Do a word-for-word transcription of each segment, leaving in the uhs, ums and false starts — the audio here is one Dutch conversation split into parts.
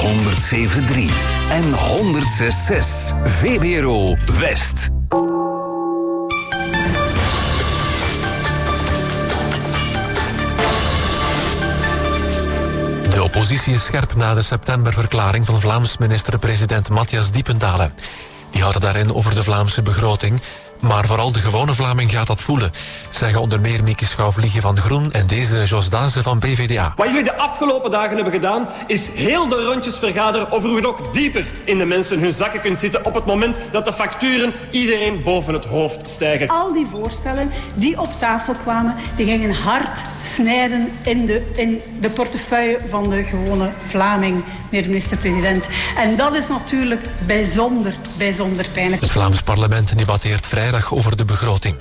honderdzeven komma drie en honderdzes komma zes. V B R O West. De oppositie is scherp na de septemberverklaring van Vlaams minister-president Matthias Diependalen. Die had het daarin over de Vlaamse begroting. Maar vooral de gewone Vlaming gaat dat voelen, zeggen onder meer Mieke Schouw-Vliegen van Groen en deze Jos Dazen van B V D A. Wat jullie de afgelopen dagen hebben gedaan, is heel de rondjes vergaderen over hoe je nog dieper in de mensen hun zakken kunt zitten op het moment dat de facturen iedereen boven het hoofd stijgen. Al die voorstellen die op tafel kwamen, die gingen hard snijden in de, in de portefeuille van de gewone Vlaming, meneer de minister-president. En dat is natuurlijk bijzonder, bijzonder pijnlijk. Het Vlaams parlement debatteert vrijdag over de begroting.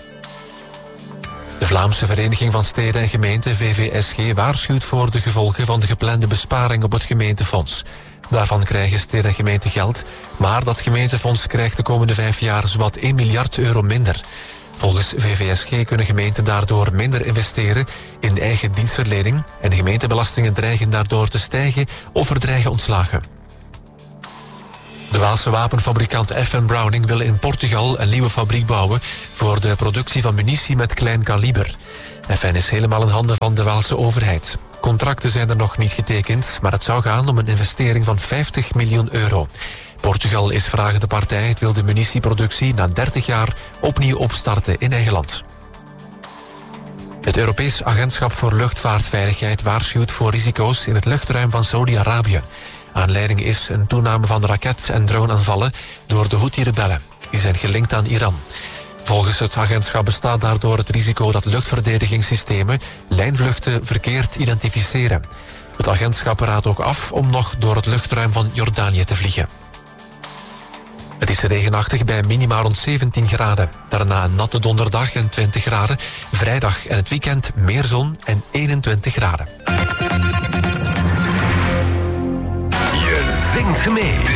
De Vlaamse Vereniging van Steden en Gemeenten, V V S G, waarschuwt voor de gevolgen van de geplande besparing op het gemeentefonds. Daarvan krijgen steden en gemeenten geld, maar dat gemeentefonds krijgt de komende vijf jaar zowat één miljard euro minder. Volgens V V S G kunnen gemeenten daardoor minder investeren in de eigen dienstverlening en de gemeentebelastingen dreigen daardoor te stijgen of er dreigen ontslagen. De Waalse wapenfabrikant F N Browning wil in Portugal een nieuwe fabriek bouwen voor de productie van munitie met klein kaliber. F N is helemaal in handen van de Waalse overheid. Contracten zijn er nog niet getekend, maar het zou gaan om een investering van vijftig miljoen euro. Portugal is vragende partij. Het wil de munitieproductie na dertig jaar opnieuw opstarten in eigen land. Het Europees Agentschap voor Luchtvaartveiligheid waarschuwt voor risico's in het luchtruim van Saudi-Arabië. Aanleiding is een toename van raket- en droneaanvallen door de Houthi-rebellen. Die zijn gelinkt aan Iran. Volgens het agentschap bestaat daardoor het risico dat luchtverdedigingssystemen lijnvluchten verkeerd identificeren. Het agentschap raadt ook af om nog door het luchtruim van Jordanië te vliegen. Het is regenachtig bij minima rond zeventien graden. Daarna een natte donderdag en twintig graden. Vrijdag en het weekend meer zon en eenentwintig graden. Je zingt mee